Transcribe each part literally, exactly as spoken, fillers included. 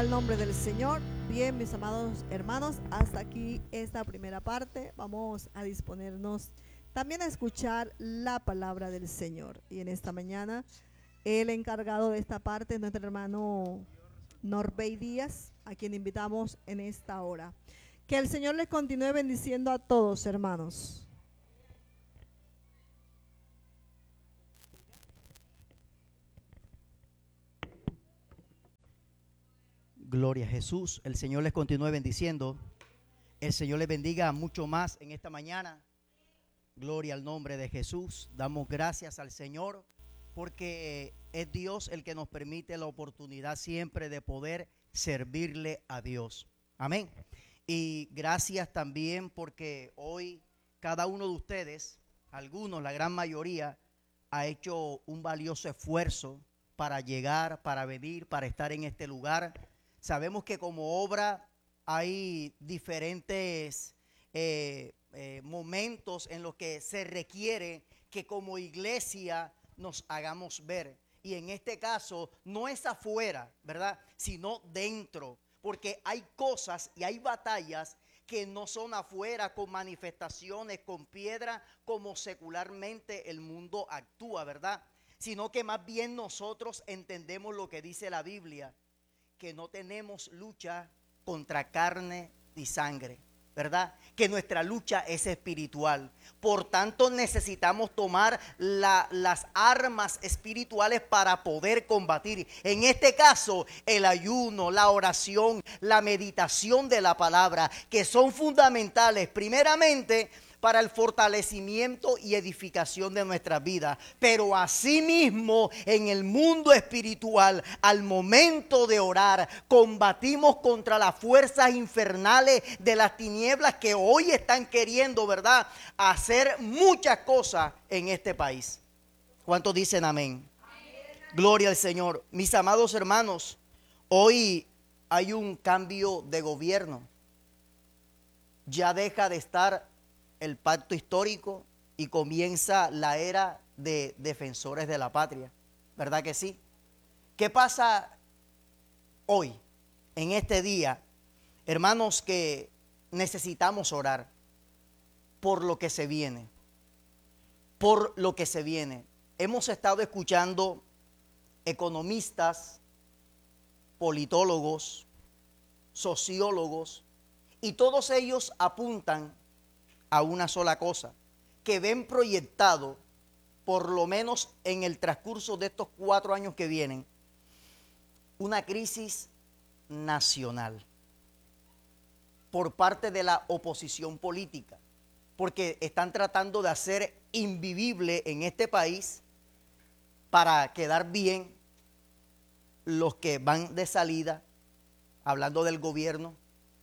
Al nombre del Señor. Bien, mis amados hermanos, hasta aquí esta primera parte. Vamos a disponernos también a escuchar la palabra del Señor. Y en esta mañana, el encargado de esta parte es nuestro hermano Norbey Díaz, a quien invitamos en esta hora. Que el Señor les continúe bendiciendo a todos, hermanos. Gloria a Jesús. El Señor les continúe bendiciendo. El Señor les bendiga mucho más en esta mañana. Gloria al nombre de Jesús. Damos gracias al Señor porque es Dios el que nos permite la oportunidad siempre de poder servirle a Dios. Amén. Y gracias también porque hoy cada uno de ustedes, algunos, la gran mayoría, ha hecho un valioso esfuerzo para llegar, para venir, para estar en este lugar. Sabemos que como obra hay diferentes eh, eh, momentos en los que se requiere que como iglesia nos hagamos ver. Y en este caso no es afuera, ¿verdad? Sino dentro. Porque hay cosas y hay batallas que no son afuera con manifestaciones, con piedra, como secularmente el mundo actúa, ¿verdad? Sino que más bien nosotros entendemos lo que dice la Biblia, que no tenemos lucha contra carne ni sangre, ¿verdad? Que nuestra lucha es espiritual. Por tanto, necesitamos tomar la, las armas espirituales para poder combatir. En este caso, el ayuno, la oración, la meditación de la palabra, que son fundamentales, primeramente, para el fortalecimiento y edificación de nuestras vidas. Pero asimismo, en el mundo espiritual, al momento de orar, combatimos contra las fuerzas infernales de las tinieblas que hoy están queriendo, ¿verdad?, hacer muchas cosas en este país. ¿Cuántos dicen amén? Amén. Gloria al Señor. Mis amados hermanos, hoy hay un cambio de gobierno. Ya deja de estar el pacto histórico y comienza la era de defensores de la patria, ¿verdad que sí? ¿Qué pasa hoy, en este día? Hermanos, que necesitamos orar por lo que se viene, por lo que se viene. Hemos estado escuchando economistas, politólogos, sociólogos, y todos ellos apuntan a una sola cosa, que ven proyectado, por lo menos en el transcurso de estos cuatro años que vienen, una crisis nacional por parte de la oposición política, porque están tratando de hacer invivible en este país para quedar bien los que van de salida, hablando del gobierno,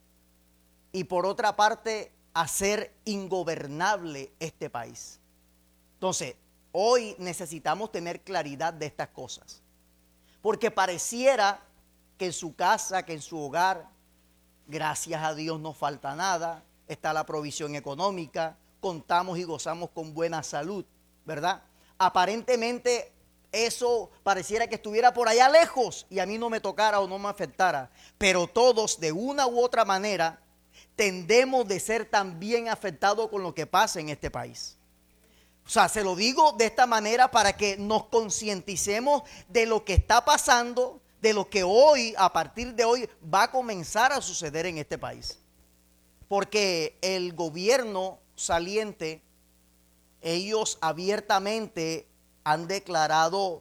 y por otra parte hacer ingobernable este país. Entonces, hoy necesitamos tener claridad de estas cosas, porque pareciera que en su casa, que en su hogar, gracias a Dios no falta nada, está la provisión económica, contamos y gozamos con buena salud, ¿verdad? Aparentemente eso pareciera que estuviera por allá lejos y a mí no me tocara o no me afectara, pero todos de una u otra manera tendemos de ser también afectados con lo que pasa en este país. O sea, se lo digo de esta manera para que nos concienticemos de lo que está pasando, de lo que hoy, a partir de hoy, va a comenzar a suceder en este país. Porque el gobierno saliente, ellos abiertamente han declarado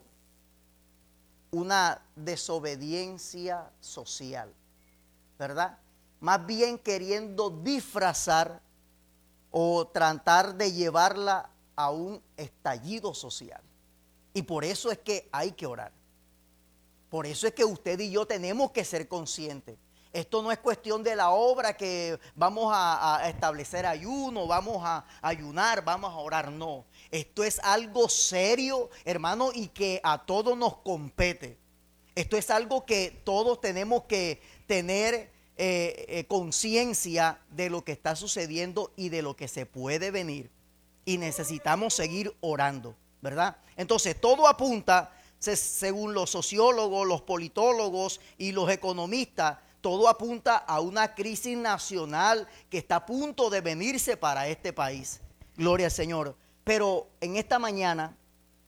una desobediencia social, ¿verdad? Más bien queriendo disfrazar o tratar de llevarla a un estallido social. Y por eso es que hay que orar. Por eso es que usted y yo tenemos que ser conscientes. Esto no es cuestión de la obra que vamos a, a establecer ayuno, vamos a ayunar, vamos a orar. No, esto es algo serio, hermano, y que a todos nos compete. Esto es algo que todos tenemos que tener Eh, eh, conciencia de lo que está sucediendo y de lo que se puede venir, y necesitamos seguir orando, ¿verdad? Entonces todo apunta se- según los sociólogos, los politólogos y los economistas, todo apunta a una crisis nacional que está a punto de venirse para este país. Gloria al Señor. Pero en esta mañana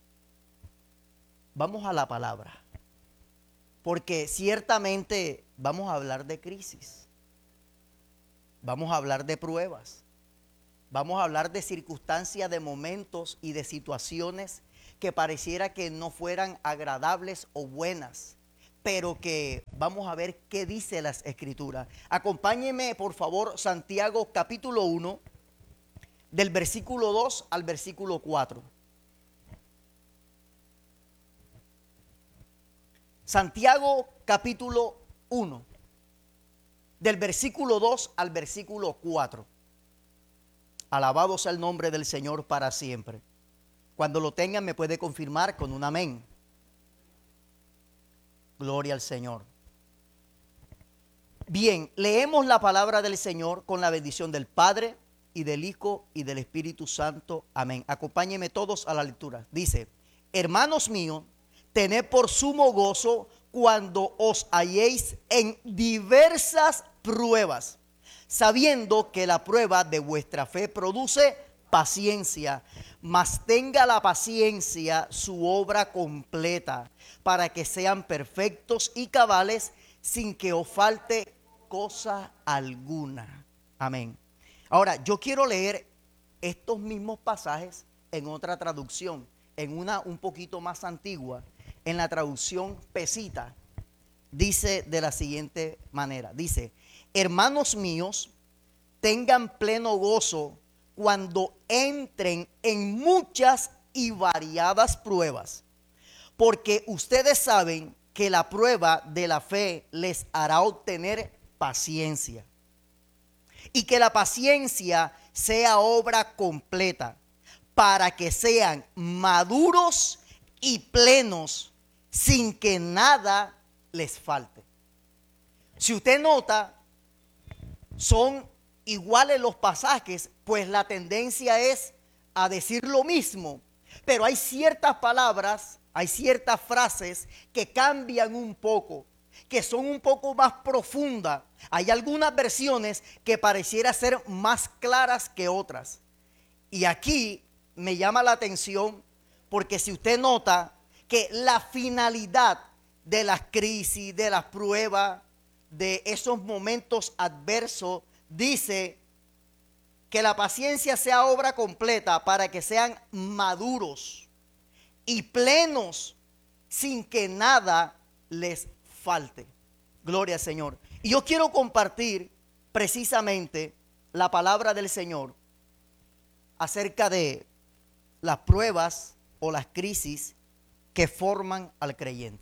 vamos a la palabra, porque ciertamente vamos a hablar de crisis, vamos a hablar de pruebas, vamos a hablar de circunstancias, de momentos y de situaciones que pareciera que no fueran agradables o buenas, pero que vamos a ver qué dice las Escrituras. Acompáñenme, por favor, Santiago capítulo uno, del versículo dos al versículo cuatro. Santiago capítulo uno, del versículo dos al versículo cuatro. Alabado sea el nombre del Señor para siempre. Cuando lo tengan me puede confirmar con un amén. Gloria al Señor. Bien, leemos la palabra del Señor con la bendición del Padre y del Hijo y del Espíritu Santo. Amén. Acompáñenme todos a la lectura. Dice: hermanos míos, tened por sumo gozo cuando os halléis en diversas pruebas, sabiendo que la prueba de vuestra fe produce paciencia, mas tenga la paciencia su obra completa, para que sean perfectos y cabales, sin que os falte cosa alguna. Amén. Ahora, yo quiero leer estos mismos pasajes en otra traducción, en una un poquito más antigua, en la traducción Pesita. Dice de la siguiente manera, dice: hermanos míos, tengan pleno gozo cuando entren en muchas y variadas pruebas, porque ustedes saben que la prueba de la fe les hará obtener paciencia, y que la paciencia sea obra completa, para que sean maduros y plenos, sin que nada les falte. Si usted nota, son iguales los pasajes, pues la tendencia es a decir lo mismo, pero hay ciertas palabras, hay ciertas frases que cambian un poco, que son un poco más profundas. Hay algunas versiones que pareciera ser más claras que otras. Y aquí me llama la atención porque si usted nota que la finalidad de las crisis, de las pruebas, de esos momentos adversos, dice que la paciencia sea obra completa para que sean maduros y plenos, sin que nada les falte. Gloria al Señor. Y yo quiero compartir precisamente la palabra del Señor acerca de las pruebas o las crisis que forman al creyente.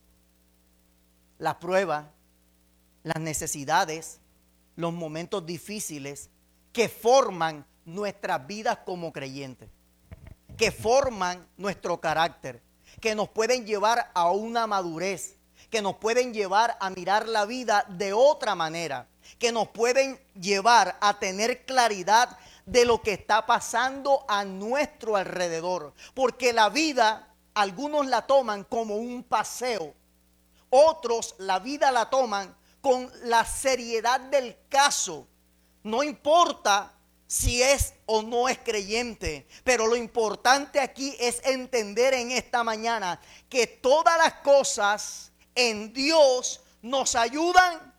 Las pruebas, las necesidades, los momentos difíciles que forman nuestras vidas como creyentes, que forman nuestro carácter, que nos pueden llevar a una madurez, que nos pueden llevar a mirar la vida de otra manera, que nos pueden llevar a tener claridad de lo que está pasando a nuestro alrededor. Porque la vida, algunos la toman como un paseo, otros la vida la toman con la seriedad del caso. No importa si es o no es creyente, pero lo importante aquí es entender en esta mañana que todas las cosas en Dios nos ayudan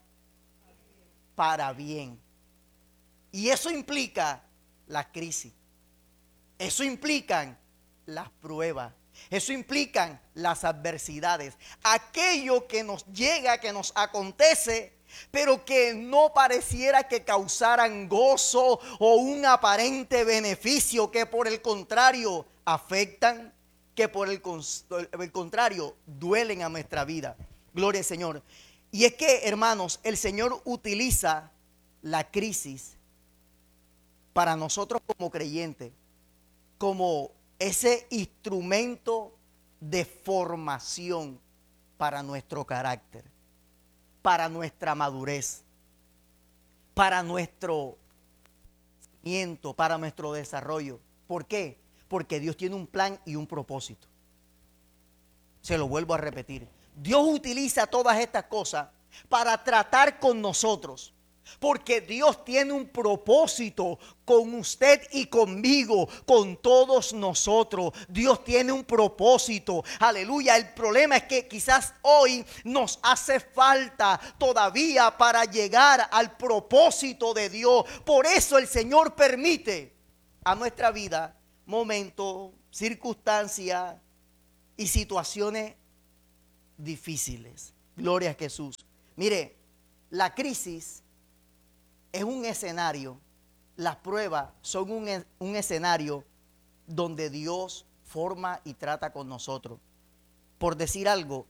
para bien. Y eso implica la crisis, eso implican las pruebas, eso implican las adversidades, aquello que nos llega, que nos acontece, pero que no pareciera que causaran gozo o un aparente beneficio, que por el contrario afectan, que por el, el contrario duelen a nuestra vida. Gloria al Señor. Y es que, hermanos, el Señor utiliza la crisis para nosotros como creyentes, como ese instrumento de formación para nuestro carácter, para nuestra madurez, para nuestro crecimiento, para nuestro desarrollo. ¿Por qué? Porque Dios tiene un plan y un propósito. Se lo vuelvo a repetir. Dios utiliza todas estas cosas para tratar con nosotros. Porque Dios tiene un propósito con usted y conmigo, con todos nosotros. Dios tiene un propósito. Aleluya. El problema es que quizás hoy nos hace falta todavía para llegar al propósito de Dios. Por eso el Señor permite a nuestra vida momentos, circunstancias y situaciones difíciles. Gloria a Jesús. Mire, la crisis es un escenario, las pruebas son un, un escenario donde Dios forma y trata con nosotros. Por decir algo,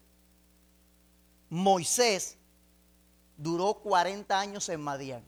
Moisés duró cuarenta años en Madián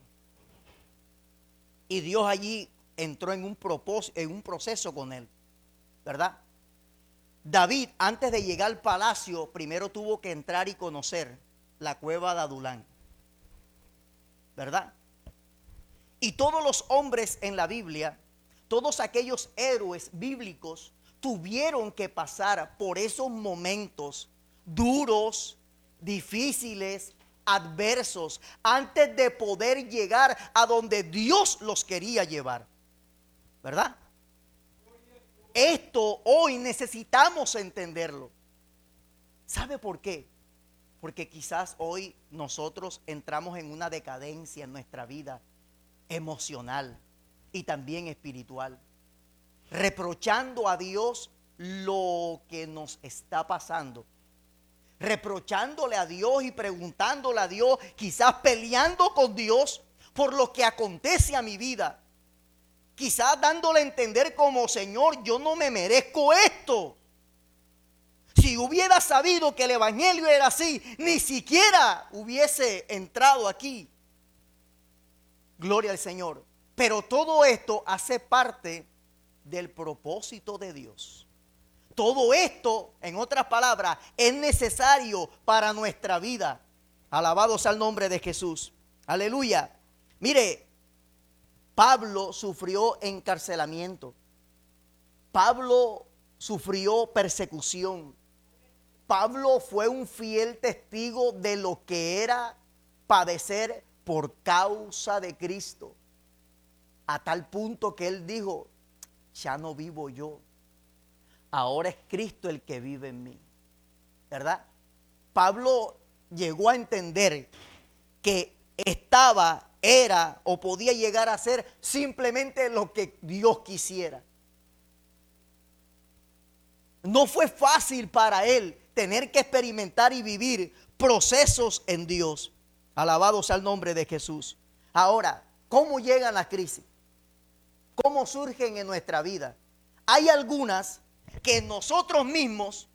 y Dios allí entró en un, propósito, en un proceso con él, ¿verdad? David, antes de llegar al palacio, primero tuvo que entrar y conocer la cueva de Adulán, ¿verdad? Y todos los hombres en la Biblia, todos aquellos héroes bíblicos tuvieron que pasar por esos momentos duros, difíciles, adversos, antes de poder llegar a donde Dios los quería llevar, ¿verdad? Esto hoy necesitamos entenderlo. ¿Sabe por qué? Porque quizás hoy nosotros entramos en una decadencia en nuestra vida emocional y también espiritual, reprochando a Dios lo que nos está pasando, reprochándole a Dios y preguntándole a Dios, quizás peleando con Dios por lo que acontece a mi vida, quizás dándole a entender como: Señor, yo no me merezco esto. Si hubiera sabido que el evangelio era así, ni siquiera hubiese entrado aquí. Gloria al Señor. Pero todo esto hace parte del propósito de Dios. Todo esto, en otras palabras, es necesario para nuestra vida. Alabado sea el nombre de Jesús. Aleluya. Mire, Pablo sufrió encarcelamiento. Pablo sufrió persecución. Pablo fue un fiel testigo de lo que era padecer por causa de Cristo, a tal punto que él dijo: ya no vivo yo, ahora es Cristo el que vive en mí, ¿verdad? Pablo llegó a entender que estaba, era o podía llegar a ser simplemente lo que Dios quisiera. No fue fácil para él tener que experimentar y vivir procesos en Dios. Alabado sea el nombre de Jesús. Ahora, ¿cómo llegan las crisis? ¿Cómo surgen en nuestra vida? Hay algunas que nosotros mismos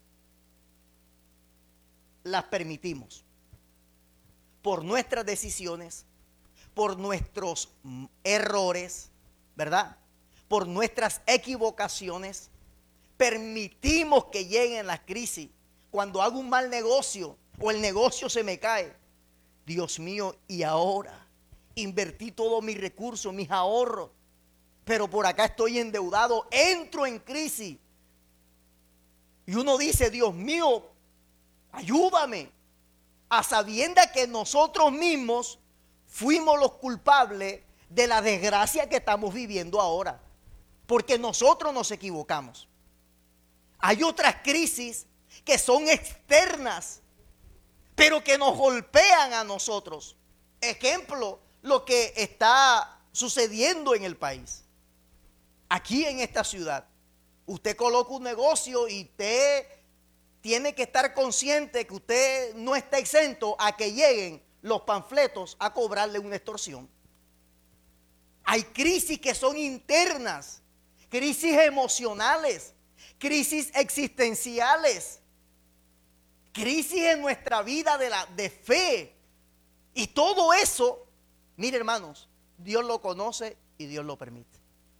las permitimos por nuestras decisiones, por nuestros errores, ¿verdad? Por nuestras equivocaciones. Permitimos que lleguen las crisis. Cuando hago un mal negocio o el negocio se me cae, Dios mío, y ahora invertí todos mis recursos, mis ahorros, pero por acá estoy endeudado, entro en crisis. Y uno dice: Dios mío, ayúdame, a sabienda que nosotros mismos fuimos los culpables de la desgracia que estamos viviendo ahora, porque nosotros nos equivocamos. Hay otras crisis que son externas, pero que nos golpean a nosotros. Ejemplo, lo que está sucediendo en el país. Aquí en esta ciudad, usted coloca un negocio y usted tiene que estar consciente que usted no está exento a que lleguen los panfletos a cobrarle una extorsión. Hay crisis que son internas, crisis emocionales, crisis existenciales, crisis en nuestra vida de, la, de fe. Y todo eso, mire hermanos, Dios lo conoce y Dios lo permite.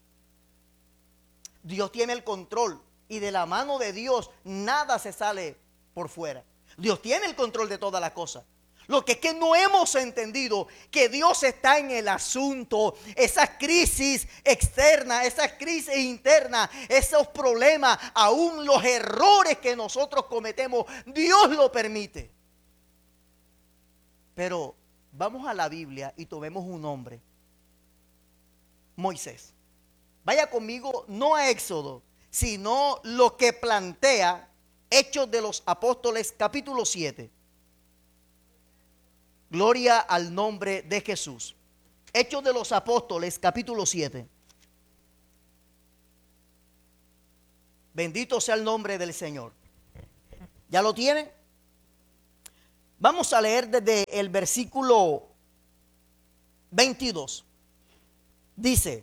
Dios tiene el control y de la mano de Dios nada se sale por fuera. Dios tiene el control de todas las cosas. Lo que es que no hemos entendido que Dios está en el asunto. Esas crisis externas, esas crisis internas, esos problemas, aún los errores que nosotros cometemos, Dios lo permite. Pero vamos a la Biblia y tomemos un nombre. Moisés. Vaya conmigo, no a Éxodo, sino lo que plantea Hechos de los Apóstoles, capítulo siete. Gloria al nombre de Jesús. Hechos de los Apóstoles, capítulo siete. Bendito sea el nombre del Señor. ¿Ya lo tienen? Vamos a leer desde el versículo veintidós. Dice: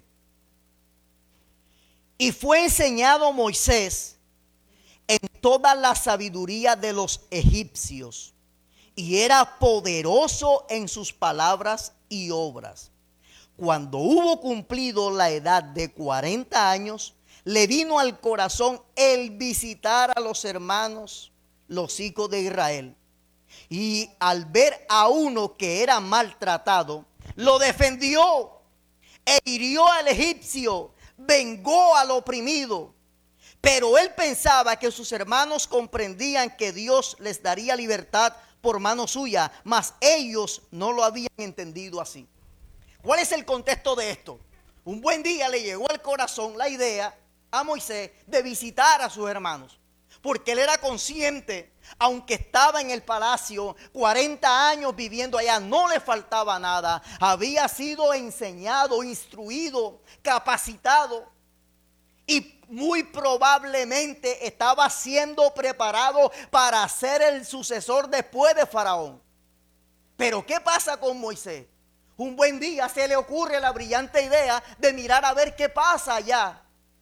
y fue enseñado Moisés en toda la sabiduría de los egipcios, y era poderoso en sus palabras y obras. Cuando hubo cumplido la edad de cuarenta años, le vino al corazón el visitar a los hermanos, los hijos de Israel. Y al ver a uno que era maltratado, lo defendió e hirió al egipcio, vengó al oprimido. Pero él pensaba que sus hermanos comprendían que Dios les daría libertad por mano suya, mas ellos no lo habían entendido así. ¿Cuál es el contexto de esto? Un buen día le llegó al corazón la idea a Moisés de visitar a sus hermanos, porque él era consciente, aunque estaba en el palacio cuarenta años viviendo allá, no le faltaba nada. Había sido enseñado, instruido, capacitado, y muy probablemente estaba siendo preparado para ser el sucesor después de Faraón. Pero ¿qué pasa con Moisés? Un buen día se le ocurre la brillante idea de mirar a ver qué pasa allá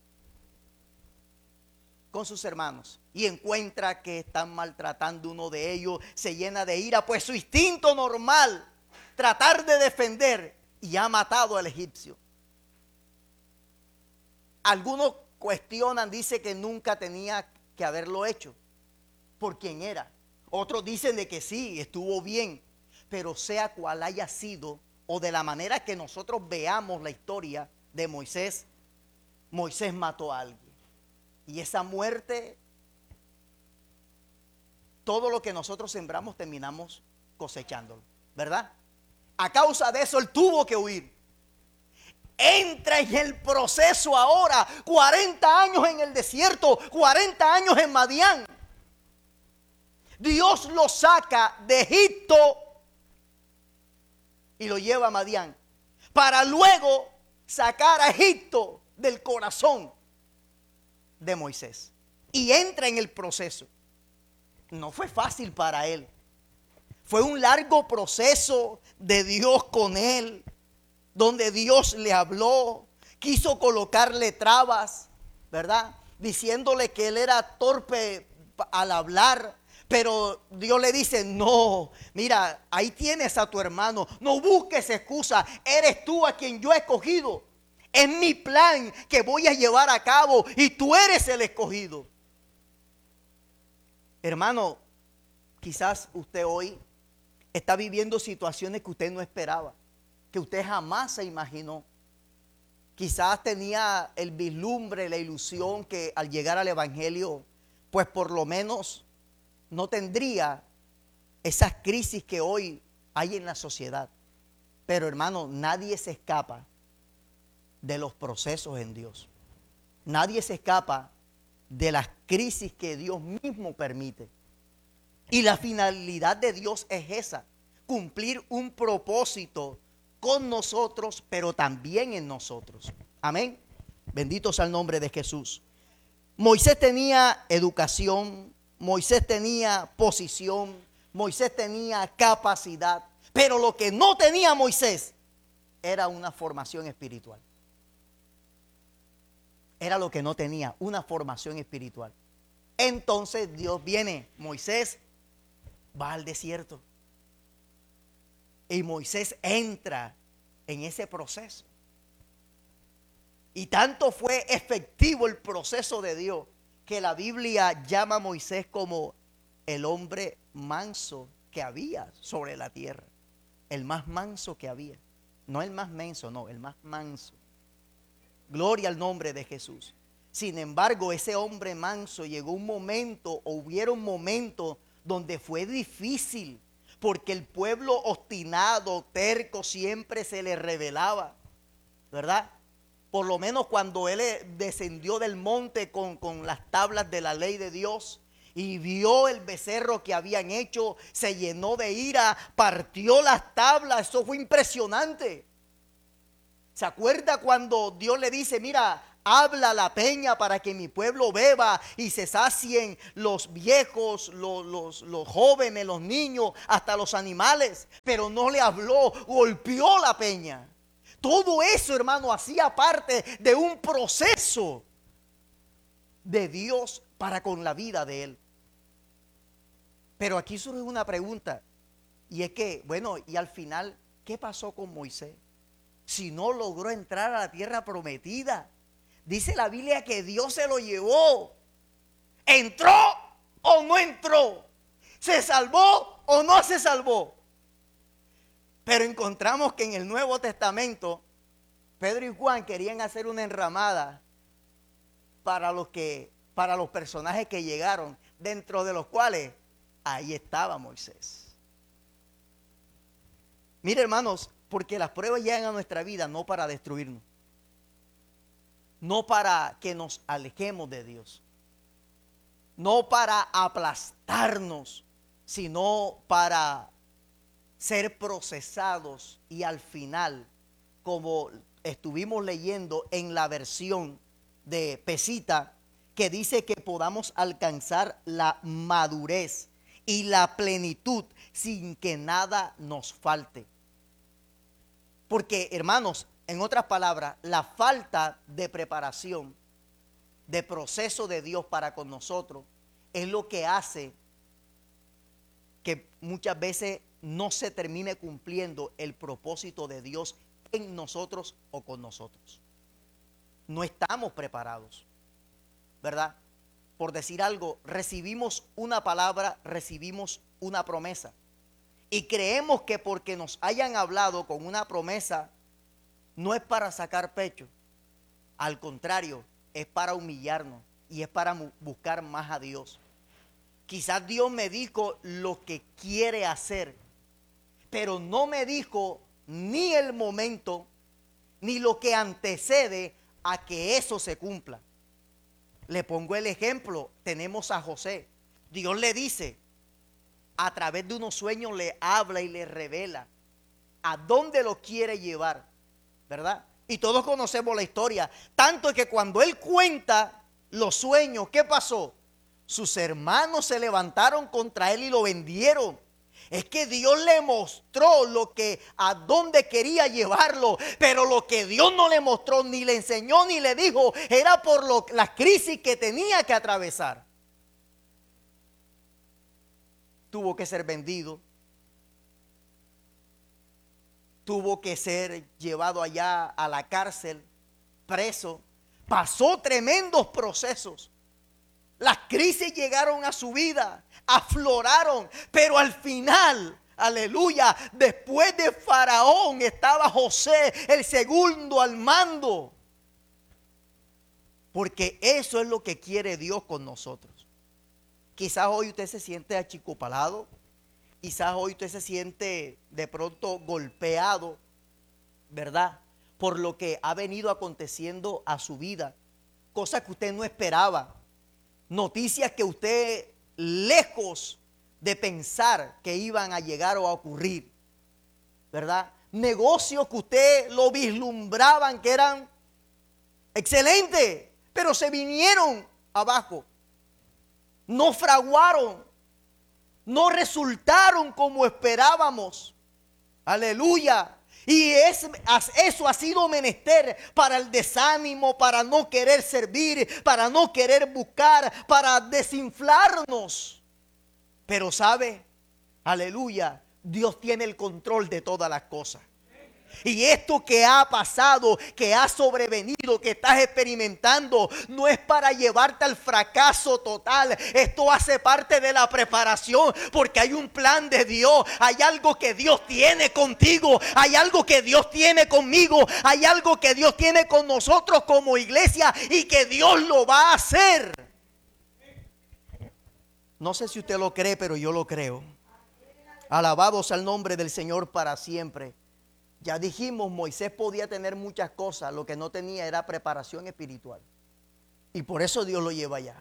con sus hermanos, y encuentra que están maltratando a uno de ellos. Se llena de ira, pues su instinto normal, tratar de defender, y ha matado al egipcio. Algunos cuestionan, dice que nunca tenía que haberlo hecho por quien era. Otros dicen de que sí, estuvo bien. Pero sea cual haya sido, o de la manera que nosotros veamos la historia de Moisés, Moisés mató a alguien. Y esa muerte, todo lo que nosotros sembramos terminamos cosechándolo, ¿verdad? A causa de eso él tuvo que huir. Entra en el proceso ahora, cuarenta años en el desierto, cuarenta años en Madián. Dios lo saca de Egipto y lo lleva a Madián, para luego sacar a Egipto del corazón de Moisés. Y entra en el proceso. No fue fácil para él. Fue un largo proceso de Dios con él, donde Dios le habló, quiso colocarle trabas, ¿verdad? Diciéndole que él era torpe al hablar. Pero Dios le dice: no, mira, ahí tienes a tu hermano, no busques excusa, eres tú a quien yo he escogido. Es mi plan que voy a llevar a cabo y tú eres el escogido. Hermano, quizás usted hoy está viviendo situaciones que usted no esperaba, que usted jamás se imaginó. Quizás tenía el vislumbre, la ilusión que al llegar al evangelio, pues por lo menos no tendría esas crisis que hoy hay en la sociedad. Pero hermano, nadie se escapa de los procesos en Dios. Nadie se escapa de las crisis que Dios mismo permite. Y la finalidad de Dios es esa: cumplir un propósito con nosotros, pero también en nosotros. Amén. Bendito sea el nombre de Jesús. Moisés tenía educación, Moisés tenía posición, Moisés tenía capacidad, pero lo que no tenía Moisés era una formación espiritual. Era lo que no tenía, una formación espiritual. Entonces Dios viene, Moisés va al desierto. Y Moisés entra en ese proceso. Y tanto fue efectivo el proceso de Dios que la Biblia llama a Moisés como el hombre manso que había sobre la tierra. El más manso que había. No el más menso, no, el más manso. Gloria al nombre de Jesús. Sin embargo, ese hombre manso llegó un momento, o hubieron momentos donde fue difícil, porque el pueblo obstinado, terco, siempre se le rebelaba, ¿verdad? Por lo menos cuando él descendió del monte con, con las tablas de la ley de Dios y vio el becerro que habían hecho, se llenó de ira, partió las tablas. Eso fue impresionante. ¿Se acuerda cuando Dios le dice, mira, habla la peña para que mi pueblo beba y se sacien los viejos, los, los, los jóvenes, los niños, hasta los animales? Pero no le habló, golpeó la peña. Todo eso, hermano, hacía parte de un proceso de Dios para con la vida de él. Pero aquí surge una pregunta, y es que, bueno, y al final, ¿qué pasó con Moisés? Si no logró entrar a la tierra prometida. Dice la Biblia que Dios se lo llevó. ¿Entró o no entró? ¿Se salvó o no se salvó? Pero encontramos que en el Nuevo Testamento Pedro y Juan querían hacer una enramada para los que, para los personajes que llegaron, dentro de los cuales ahí estaba Moisés. Mire, hermanos, porque las pruebas llegan a nuestra vida no para destruirnos, no para que nos alejemos de Dios, no para aplastarnos, sino para ser procesados y al final, como estuvimos leyendo en la versión de Pesita, que dice que podamos alcanzar la madurez y la plenitud sin que nada nos falte. Porque, hermanos, en otras palabras, la falta de preparación, de proceso de Dios para con nosotros, es lo que hace que muchas veces no se termine cumpliendo el propósito de Dios en nosotros o con nosotros. No estamos preparados, ¿verdad? Por decir algo, recibimos una palabra, recibimos una promesa. Y creemos que porque nos hayan hablado con una promesa, no es para sacar pecho. Al contrario, es para humillarnos y es para buscar más a Dios. Quizás Dios me dijo lo que quiere hacer, pero no me dijo ni el momento, ni lo que antecede a que eso se cumpla. Le pongo el ejemplo, tenemos a José. Dios le dice, a través de unos sueños le habla y le revela a dónde lo quiere llevar, ¿verdad? Y todos conocemos la historia, tanto que cuando él cuenta los sueños, ¿qué pasó? Sus hermanos se levantaron contra él y lo vendieron. Es que Dios le mostró lo que, a dónde quería llevarlo, pero lo que Dios no le mostró, ni le enseñó, ni le dijo, era por lo, la crisis que tenía que atravesar. Tuvo que ser vendido, tuvo que ser llevado allá a la cárcel, preso, pasó tremendos procesos. Las crisis llegaron a su vida, afloraron, pero al final, aleluya, después de Faraón estaba José, el segundo al mando. Porque eso es lo que quiere Dios con nosotros. Quizás hoy usted se siente achicopalado, quizás hoy usted se siente de pronto golpeado, ¿verdad? Por lo que ha venido aconteciendo a su vida, cosas que usted no esperaba. Noticias que usted, lejos de pensar que iban a llegar o a ocurrir, ¿verdad? Negocios que usted lo vislumbraban que eran excelentes, pero se vinieron abajo. No fraguaron, no resultaron como esperábamos. Aleluya. Y es, eso ha sido menester para el desánimo, para no querer servir, para no querer buscar, para desinflarnos. Pero sabe, aleluya, Dios tiene el control de todas las cosas. Y esto que ha pasado, que ha sobrevenido, que estás experimentando, no es para llevarte al fracaso total. Esto hace parte de la preparación, porque hay un plan de Dios. Hay algo que Dios tiene contigo. Hay algo que Dios tiene conmigo. Hay algo que Dios tiene con nosotros como iglesia, y que Dios lo va a hacer. No sé si usted lo cree, pero yo lo creo. Alabado sea el nombre del Señor para siempre. Ya dijimos, Moisés podía tener muchas cosas, lo que no tenía era preparación espiritual. Y por eso Dios lo lleva allá.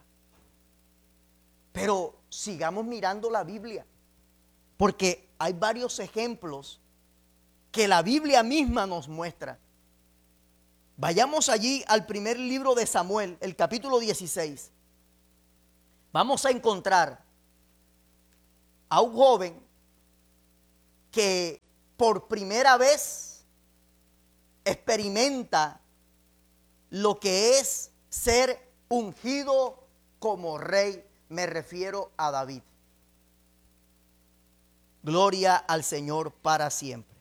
Pero sigamos mirando la Biblia, porque hay varios ejemplos que la Biblia misma nos muestra. Vayamos allí al primer libro de Samuel, el capítulo dieciséis. Vamos a encontrar a un joven que por primera vez experimenta lo que es ser ungido como rey. Me refiero a David. Gloria al Señor para siempre.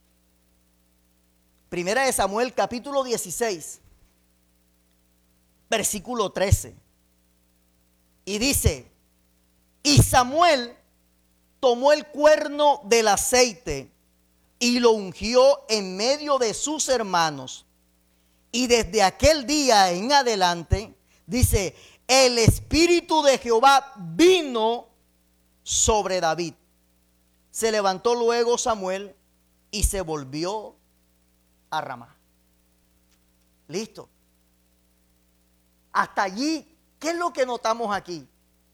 Primera de Samuel, capítulo dieciséis, versículo trece. Y dice: y Samuel tomó el cuerno del aceite y lo ungió en medio de sus hermanos. Y desde aquel día en adelante, dice, el Espíritu de Jehová vino sobre David. Se levantó luego Samuel y se volvió a Ramá. Listo. Hasta allí, ¿qué es lo que notamos aquí?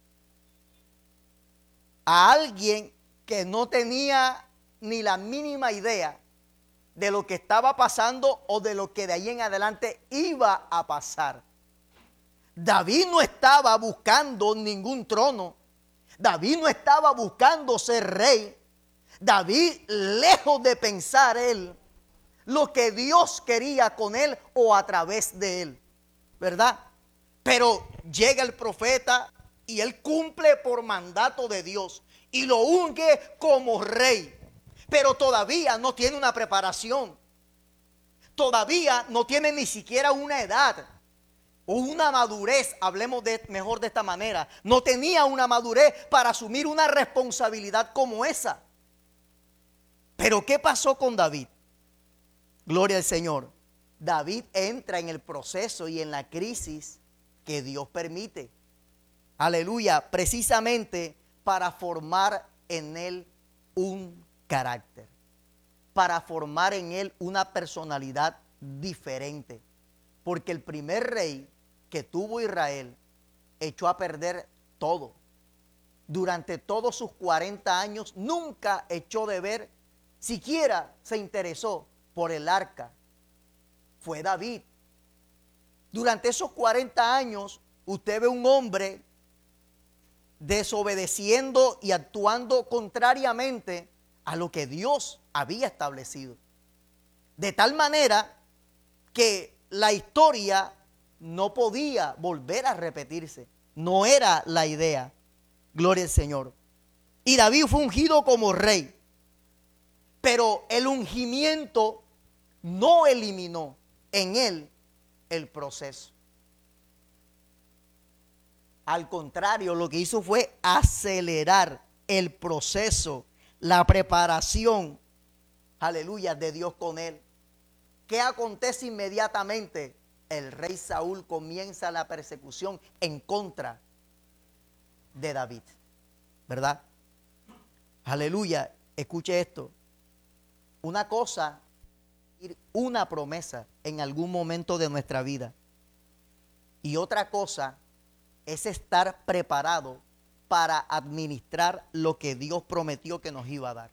A alguien que no tenía ni la mínima idea de lo que estaba pasando o de lo que de ahí en adelante iba a pasar. David no estaba buscando ningún trono. David no estaba buscando ser rey. David, lejos de pensar él lo que Dios quería con él o a través de él, ¿verdad? Pero llega el profeta y él cumple por mandato de Dios y lo unge como rey. Pero todavía no tiene una preparación. Todavía no tiene ni siquiera una edad o una madurez, hablemos de, mejor de esta manera. No tenía una madurez para asumir una responsabilidad como esa. Pero ¿qué pasó con David? Gloria al Señor. David entra en el proceso y en la crisis que Dios permite. Aleluya, precisamente para formar en él un carácter, para formar en él una personalidad diferente. Porque el primer rey que tuvo Israel echó a perder todo. Durante todos sus cuarenta años nunca echó de ver, siquiera se interesó por el arca. Fue David. Durante esos cuarenta años usted ve un hombre desobedeciendo y actuando contrariamente a lo que Dios había establecido. De tal manera que la historia no podía volver a repetirse. No era la idea. Gloria al Señor. Y David fue ungido como rey. Pero el ungimiento no eliminó en él el proceso. Al contrario, lo que hizo fue acelerar el proceso, la preparación, aleluya, de Dios con él. ¿Qué acontece inmediatamente? El rey Saúl comienza la persecución en contra de David, ¿verdad? Aleluya, escuche esto. Una cosa, una promesa en algún momento de nuestra vida. Y otra cosa es estar preparado para administrar lo que Dios prometió que nos iba a dar.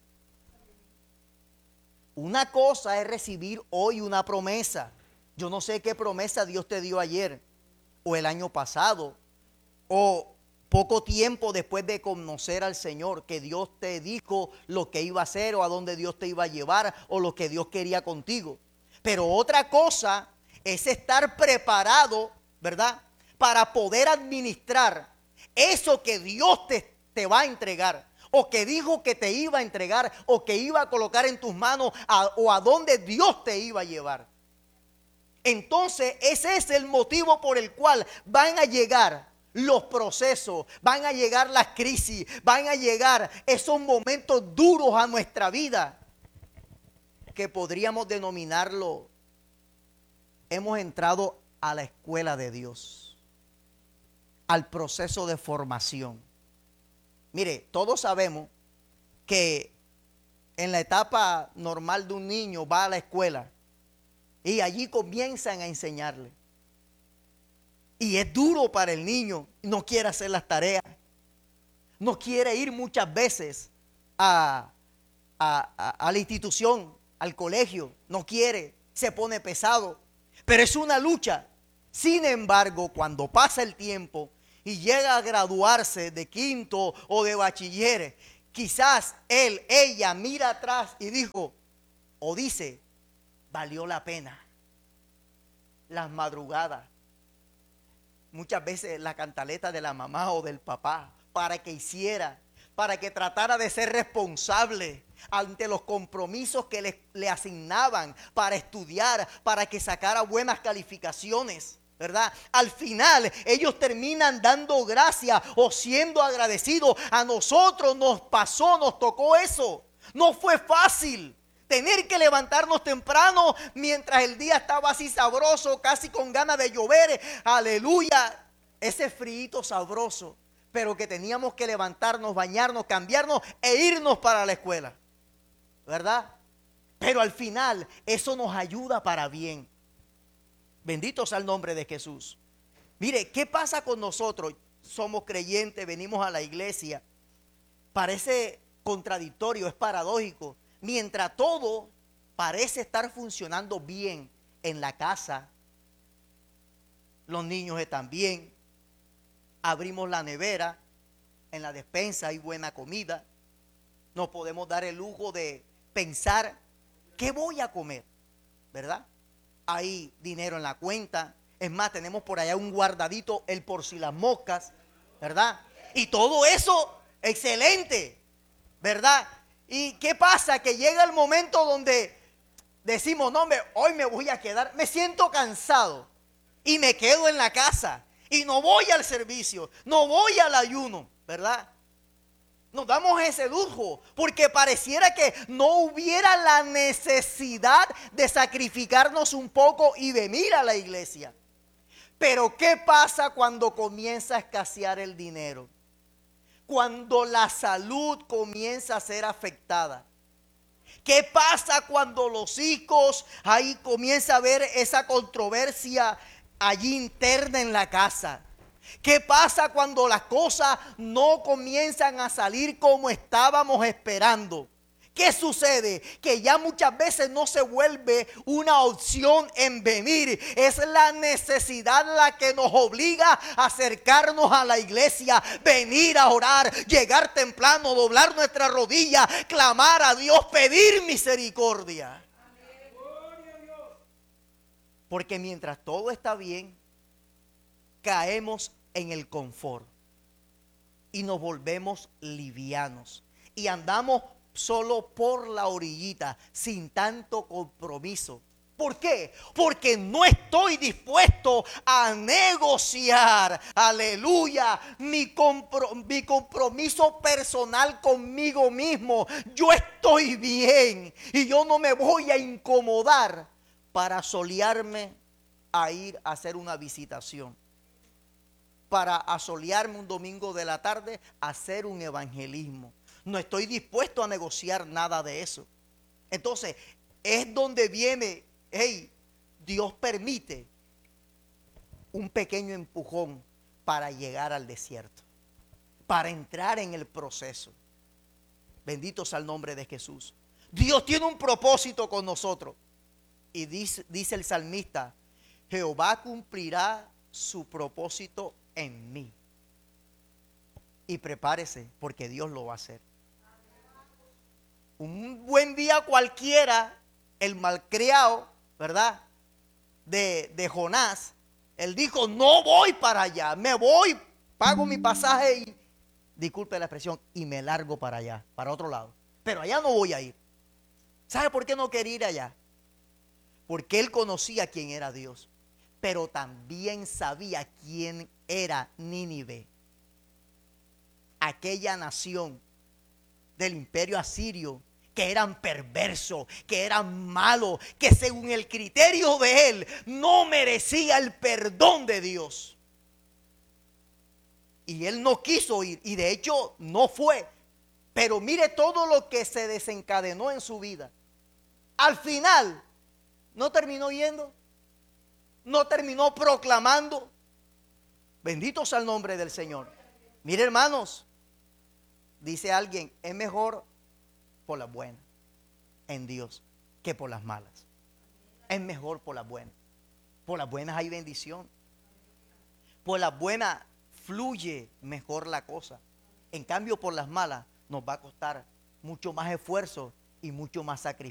Una cosa es recibir hoy una promesa. Yo no sé qué promesa Dios te dio ayer o el año pasado o poco tiempo después de conocer al Señor, que Dios te dijo lo que iba a hacer o a dónde Dios te iba a llevar o lo que Dios quería contigo. Pero otra cosa es estar preparado, ¿verdad?, para poder administrar eso que Dios te, te va a entregar o que dijo que te iba a entregar, o que iba a colocar en tus manos, a, o a donde Dios te iba a llevar. Entonces ese es el motivo por el cual van a llegar los procesos, van a llegar las crisis, van a llegar esos momentos duros a nuestra vida, que podríamos denominarlo: hemos entrado a la escuela de Dios, al proceso de formación. Mire, todos sabemos que en la etapa normal de un niño va a la escuela y allí comienzan a enseñarle. Y es duro para el niño, no quiere hacer las tareas, no quiere ir muchas veces a, a, a, a la institución, al colegio, no quiere, se pone pesado, pero es una lucha. Sin embargo, cuando pasa el tiempo y llega a graduarse de quinto o de bachiller, quizás él, ella mira atrás y dijo, o dice, valió la pena las madrugadas, muchas veces la cantaleta de la mamá o del papá, para que hiciera, para que tratara de ser responsable ante los compromisos que le, le asignaban para estudiar, para que sacara buenas calificaciones, ¿verdad? Al final ellos terminan dando gracias o siendo agradecidos. A nosotros nos pasó, nos tocó eso. No fue fácil tener que levantarnos temprano mientras el día estaba así sabroso, casi con ganas de llover. Aleluya, ese frío sabroso, pero que teníamos que levantarnos, bañarnos, cambiarnos e irnos para la escuela, ¿verdad? Pero al final eso nos ayuda para bien. Bendito sea el nombre de Jesús. Mire, ¿qué pasa con nosotros? Somos creyentes, venimos a la iglesia. Parece contradictorio, es paradójico. Mientras todo parece estar funcionando bien en la casa, los niños están bien, abrimos la nevera, en la despensa hay buena comida, nos podemos dar el lujo de pensar, ¿qué voy a comer? ¿Verdad? Hay dinero en la cuenta, es más, tenemos por allá un guardadito, el por si las moscas, ¿verdad? Y todo eso, excelente, ¿verdad? ¿Y qué pasa? Que llega el momento donde decimos, no, me, hoy me voy a quedar, me siento cansado y me quedo en la casa y no voy al servicio, no voy al ayuno, ¿verdad? Nos damos ese lujo porque pareciera que no hubiera la necesidad de sacrificarnos un poco y venir a la iglesia. Pero ¿qué pasa cuando comienza a escasear el dinero? Cuando la salud comienza a ser afectada. ¿Qué pasa cuando los hijos, ahí comienza a haber esa controversia allí interna en la casa? ¿Qué pasa cuando las cosas no comienzan a salir como estábamos esperando? ¿Qué sucede? Que ya muchas veces no se vuelve una opción en venir. Es la necesidad la que nos obliga a acercarnos a la iglesia, venir a orar, llegar temprano, doblar nuestra rodilla, clamar a Dios, pedir misericordia. Porque mientras todo está bien, caemos en el confort y nos volvemos livianos y andamos solo por la orillita, sin tanto compromiso. ¿Por qué? Porque no estoy dispuesto a negociar, aleluya, mi, compro, mi compromiso personal conmigo mismo. Yo estoy bien y yo no me voy a incomodar para solearme a ir a hacer una visitación, para asolearme un domingo de la tarde a hacer un evangelismo. No estoy dispuesto a negociar nada de eso. Entonces, es donde viene, hey, Dios permite un pequeño empujón para llegar al desierto, para entrar en el proceso. Bendito sea el nombre de Jesús. Dios tiene un propósito con nosotros. Y dice, dice el salmista, Jehová cumplirá su propósito en mí. Y prepárese porque Dios lo va a hacer. Un buen día cualquiera, el malcriado, ¿verdad? De, de Jonás, él dijo, no voy para allá, me voy, pago mi pasaje y, disculpe la expresión, y me largo para allá, para otro lado. Pero allá no voy a ir. ¿Sabe por qué no quería ir allá? Porque él conocía quién era Dios, pero también sabía quién era Nínive. Aquella nación del imperio asirio, que eran perversos, que eran malos, que según el criterio de él no merecía el perdón de Dios. Y él no quiso ir, y de hecho no fue. Pero mire todo lo que se desencadenó en su vida. Al final, no terminó yendo, no terminó proclamando. Bendito sea el nombre del Señor. Mire, hermanos, dice alguien, es mejor por las buenas en Dios que por las malas. Es mejor por las buenas. Por las buenas hay bendición. Por las buenas fluye mejor la cosa. En cambio, por las malas nos va a costar mucho más esfuerzo y mucho más sacrificio.